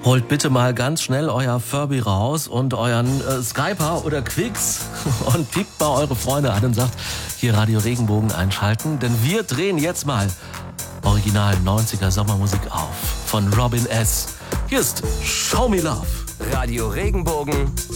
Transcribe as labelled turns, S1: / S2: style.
S1: Holt bitte mal ganz schnell euer Furby raus und euren Skyper oder Quicks und piept mal eure Freunde an und sagt, hier Radio Regenbogen einschalten, denn wir drehen jetzt mal Original 90er Sommermusik auf von Robin S. Hier ist Show Me Love.
S2: Radio Regenbogen